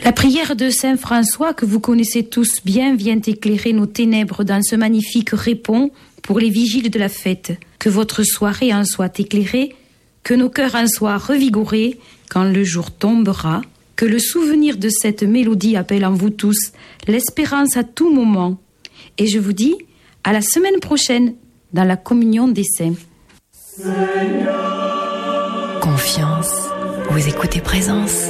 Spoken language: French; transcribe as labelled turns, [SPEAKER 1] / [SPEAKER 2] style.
[SPEAKER 1] La prière de Saint François, que vous connaissez tous bien, vient éclairer nos ténèbres dans ce magnifique répond pour les vigiles de la fête. Que votre soirée en soit éclairée, que nos cœurs en soient revigorés quand le jour tombera, que le souvenir de cette mélodie appelle en vous tous l'espérance à tout moment. Et je vous dis à la semaine prochaine dans la communion des saints.
[SPEAKER 2] Confiance, vous écoutez Présence.